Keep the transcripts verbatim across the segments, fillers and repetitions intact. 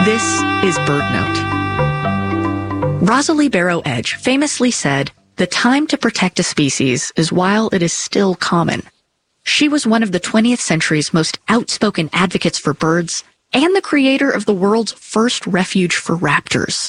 This is BirdNote. Rosalie Barrow Edge famously said, "The time to protect a species is while it is still common." She was one of the twentieth century's most outspoken advocates for birds and the creator of the world's first refuge for raptors.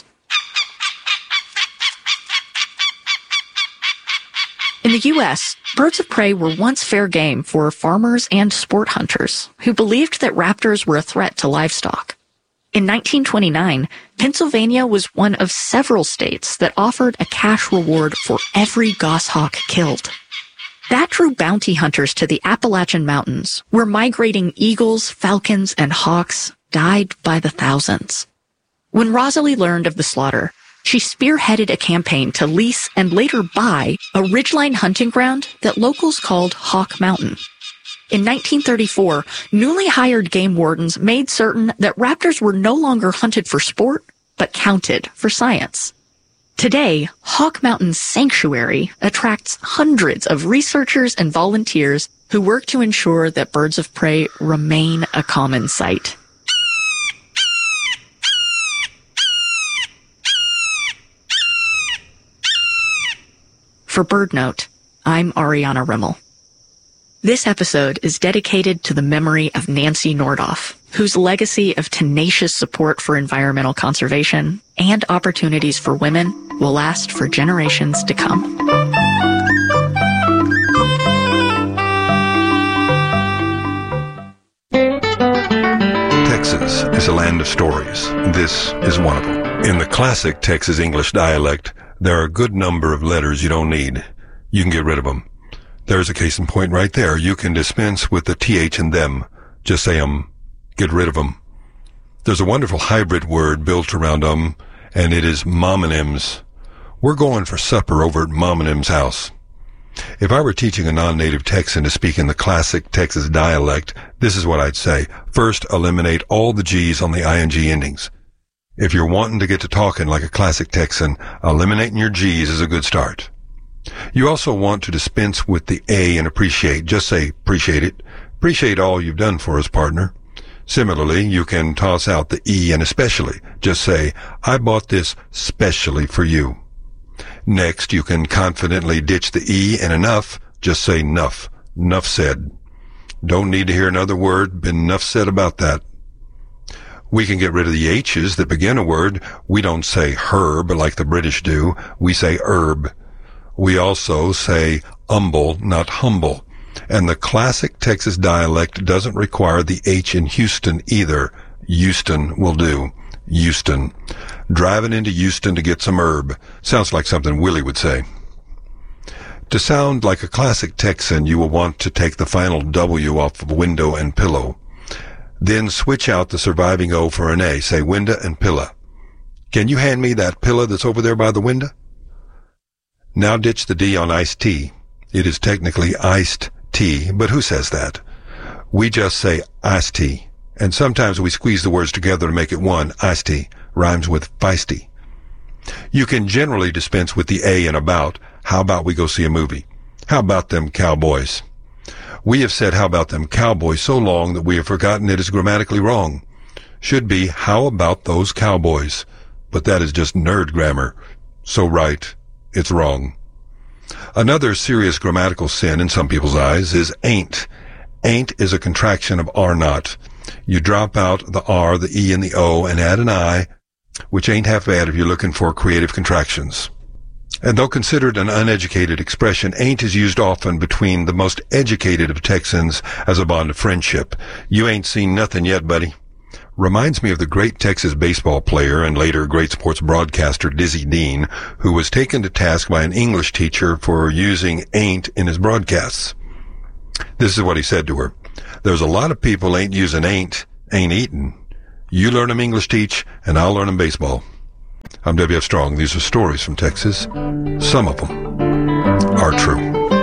In the U S, birds of prey were once fair game for farmers and sport hunters who believed that raptors were a threat to livestock. In nineteen twenty-nine, Pennsylvania was one of several states that offered a cash reward for every goshawk killed. That drew bounty hunters to the Appalachian Mountains, where migrating eagles, falcons, and hawks died by the thousands. When Rosalie learned of the slaughter, she spearheaded a campaign to lease and later buy a ridgeline hunting ground that locals called Hawk Mountain. In nineteen thirty-four, newly hired game wardens made certain that raptors were no longer hunted for sport, but counted for science. Today, Hawk Mountain's sanctuary attracts hundreds of researchers and volunteers who work to ensure that birds of prey remain a common sight. For BirdNote, I'm Ariana Rimmel. This episode is dedicated to the memory of Nancy Nordoff, whose legacy of tenacious support for environmental conservation and opportunities for women will last for generations to come. Texas is a land of stories. This is one of them. In the classic Texas English dialect, there are a good number of letters you don't need. You can get rid of them. There's a case in point right there. You can dispense with the th in them. Just say um. Get rid of 'em. There's a wonderful hybrid word built around um, and it is momonyms. We're going for supper over at Mom and M's house. If I were teaching a non-native Texan to speak in the classic Texas dialect, this is what I'd say. First, eliminate all the G's on the ing endings. If you're wanting to get to talking like a classic Texan, eliminating your G's is a good start. You also want to dispense with the A in appreciate. Just say appreciate it. Appreciate all you've done for us, partner. Similarly, you can toss out the E and especially. Just say, I bought this specially for you. Next, you can confidently ditch the E and enough. Just say nuff. Nuff said. Don't need to hear another word. Been enough said about that. We can get rid of the H's that begin a word. We don't say herb like the British do. We say herb. We also say humble, not humble. And the classic Texas dialect doesn't require the H in Houston either. Houston will do. Houston. Driving into Houston to get some herb. Sounds like something Willie would say. To sound like a classic Texan, you will want to take the final W off of window and pillow. Then switch out the surviving O for an A. Say window and pillow. Can you hand me that pillow that's over there by the window? Now ditch the D on iced tea. It is technically iced tea, but who says that? We just say iced tea. And sometimes we squeeze the words together to make it one. Iced tea rhymes with feisty. You can generally dispense with the A in about. How about we go see a movie? How about them cowboys? We have said how about them cowboys so long that we have forgotten it is grammatically wrong. Should be how about those cowboys? But that is just nerd grammar. So right, it's wrong. Another serious grammatical sin in some people's eyes is ain't. Ain't is a contraction of are not. You drop out the R, the E, and the O and add an I, which ain't half bad if you're looking for creative contractions. And though considered an uneducated expression, ain't is used often between the most educated of Texans as a bond of friendship. You ain't seen nothing yet, buddy. Reminds me of the great Texas baseball player and later great sports broadcaster Dizzy Dean, who was taken to task by an English teacher for using ain't in his broadcasts. This is what he said to her. There's a lot of people ain't using ain't, ain't eating. You learn 'em English teach, and I'll learn 'em baseball. I'm W F Strong. These are stories from Texas. Some of them are true.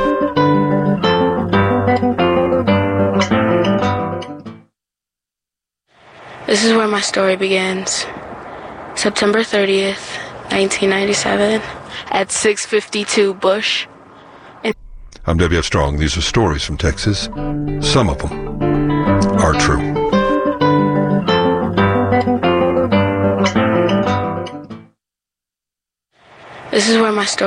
This is where my story begins. September thirtieth, nineteen ninety-seven, at six fifty-two Bush. In- I'm W F Strong. These are stories from Texas. Some of them are true. This is where my story